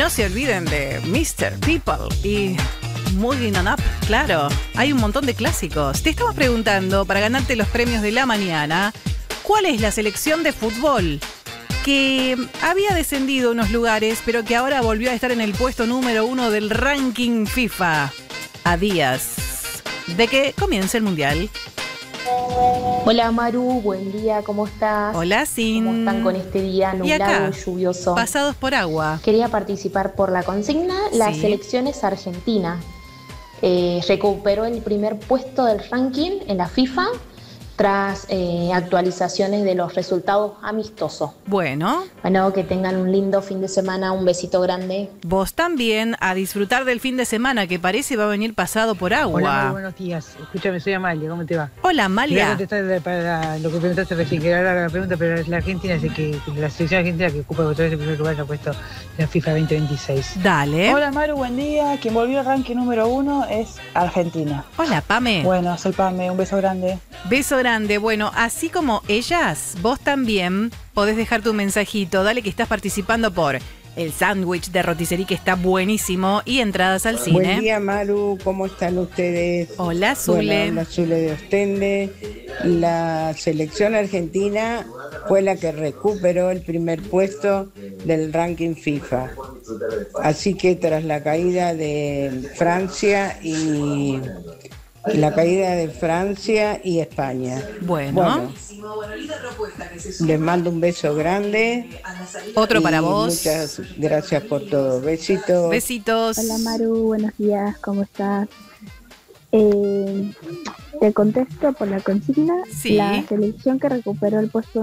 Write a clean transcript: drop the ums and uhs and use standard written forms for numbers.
No se olviden de Mr. People y Moving On Up, claro. Hay un montón de clásicos. Te estamos preguntando, para ganarte los premios de la mañana, ¿cuál es la selección de fútbol que había descendido unos lugares, pero que ahora volvió a estar en el puesto número 1 del ranking FIFA a días de que comience el Mundial? Hola Maru, buen día, ¿cómo estás? Hola, Sin. ¿Cómo están con este día nublado y lluvioso? Pasados por agua. Quería participar por la consigna. La selección es argentina. Recuperó el primer puesto del ranking en la FIFA tras actualizaciones de los resultados amistosos. Bueno, que tengan un lindo fin de semana, un besito grande. Vos también, a disfrutar del fin de semana, que parece va a venir pasado por agua. Hola, muy buenos días. Escúchame, soy Amalia, ¿cómo te va? Hola, Amalia. Quería contestar para lo que preguntaste recién, que era la pregunta, pero es la Argentina, así que la selección argentina que ocupa otra vez el primer lugar, lo ha puesto en la FIFA 2026. Dale. Hola Maru, buen día. Quien volvió al ranking número 1 es Argentina. Hola, Pame. Bueno, soy Pame, un beso grande. Beso grande. Bueno, así como ellas, vos también podés dejar tu mensajito. Dale que estás participando por el sándwich de roticería, que está buenísimo, y entradas al cine. Buen día, Maru, ¿cómo están ustedes? Hola, Zule. Bueno, hola, Zule de Ostende. La selección argentina fue la que recuperó el primer puesto del ranking FIFA. Así que tras la caída de Francia y España. Bueno, les mando un beso grande. Otro para vos. Muchas gracias por todo. Besitos. Besitos. Hola Maru, buenos días, ¿cómo estás? Te contesto por la consigna. Sí. La selección que recuperó el puesto